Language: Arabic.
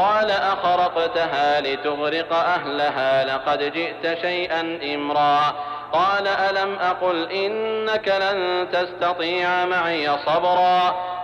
قال أخرقتها لتغرق أهلها لقد جئت شيئا إمرا. قال ألم أقل إنك لن تستطيع معي صبرا.